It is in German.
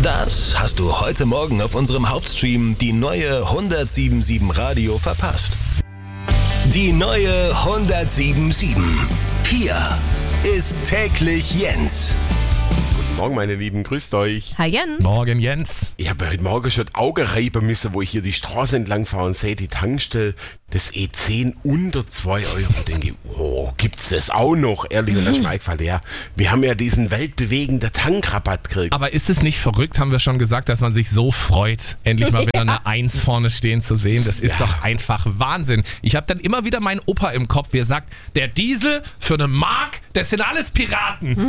Das hast du heute Morgen auf unserem Hauptstream, die neue 107.7 Radio, verpasst. Die neue 107.7. Hier ist täglich Jens. Guten Morgen, meine Lieben, grüßt euch. Hi Jens. Morgen, Jens. Ich habe heute Morgen schon die Augen reiben müssen, wo ich hier die Straße entlang fahre und sehe die Tankstelle des E10 unter 2 Euro. Und denke, oh, gibt's das auch noch? Ehrlich, und das ist mir eingefallen, ja, wir haben ja diesen weltbewegenden Tankrabatt gekriegt. Aber ist es nicht verrückt, haben wir schon gesagt, dass man sich so freut, endlich mal wieder eine 1 vorne stehen zu sehen? Das ist doch einfach Wahnsinn. Ich habe dann immer wieder meinen Opa im Kopf, der sagt, der Diesel für eine Mark, das sind alles Piraten.